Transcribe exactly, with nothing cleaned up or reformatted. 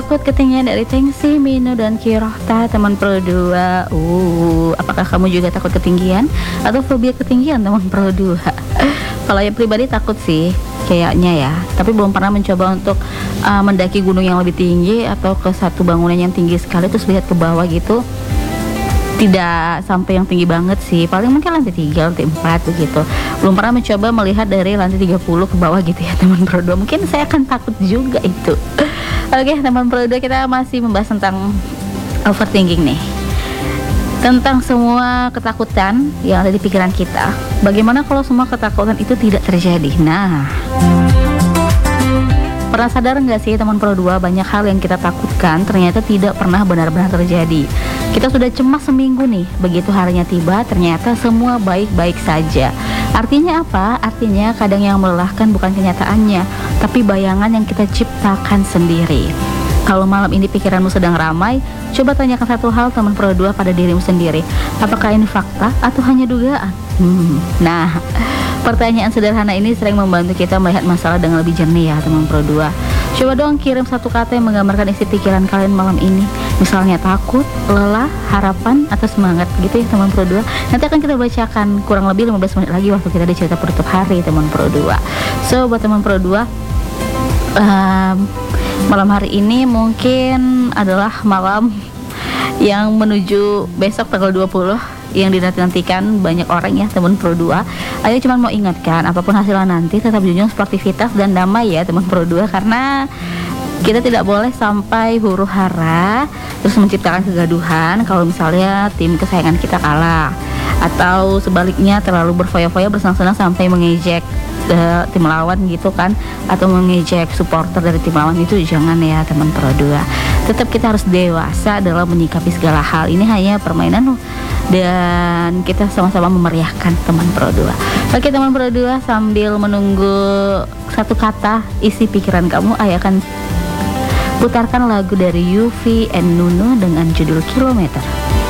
Takut ketinggian dari Tengsi, Mino, dan Kirohta, teman Pro dua. Uh, apakah kamu juga takut ketinggian atau fobia ketinggian, teman Pro dua? Kalau yang pribadi takut sih, kayaknya ya. Tapi belum pernah mencoba untuk uh, mendaki gunung yang lebih tinggi atau ke satu bangunan yang tinggi sekali terus lihat ke bawah gitu. Tidak sampai yang tinggi banget sih, paling mungkin lantai tiga, lantai empat begitu. Belum pernah mencoba melihat dari lantai tiga puluh ke bawah gitu ya, teman Pro dua. Mungkin saya akan takut juga itu. Oke, teman Pro dua, kita masih membahas tentang overthinking nih. Tentang semua ketakutan yang ada di pikiran kita. Bagaimana kalau semua ketakutan itu tidak terjadi? Nah, pernah sadar nggak sih teman Pro dua, banyak hal yang kita takutkan ternyata tidak pernah benar-benar terjadi. Kita sudah cemas seminggu nih, begitu harinya tiba ternyata semua baik-baik saja. Artinya apa? Artinya kadang yang melelahkan bukan kenyataannya, tapi bayangan yang kita ciptakan sendiri. Kalau malam ini pikiranmu sedang ramai, coba tanyakan satu hal teman Pro dua pada dirimu sendiri. Apakah ini fakta atau hanya dugaan? Hmm, nah, pertanyaan sederhana ini sering membantu kita melihat masalah dengan lebih jernih ya, teman Pro dua. Coba dong kirim satu kata yang menggambarkan isi pikiran kalian malam ini. Misalnya takut, lelah, harapan, atau semangat gitu ya, teman Pro dua. Nanti akan kita bacakan kurang lebih lima belas menit lagi waktu kita di cerita penutup hari, teman Pro dua. So, buat teman Pro dua, um, malam hari ini mungkin adalah malam yang menuju besok tanggal dua puluh yang dinantikan banyak orang ya, teman Pro dua. Ayo cuma mau ingatkan, apapun hasilnya nanti tetap junjung sportivitas dan damai ya, teman Pro dua, karena kita tidak boleh sampai huru hara terus menciptakan kegaduhan kalau misalnya tim kesayangan kita kalah, atau sebaliknya terlalu berfoya-foya bersenang-senang sampai mengejek uh, tim lawan gitu kan, atau mengejek supporter dari tim lawan. Itu jangan ya, teman Pro dua. Tetap kita harus dewasa dalam menyikapi segala hal. Ini hanya permainan loh, dan kita sama-sama memeriahkan, teman Pro dua. Oke teman Pro dua, sambil menunggu satu kata isi pikiran kamu, ayah akan putarkan lagu dari Yufi and Nuno dengan judul Kilometer.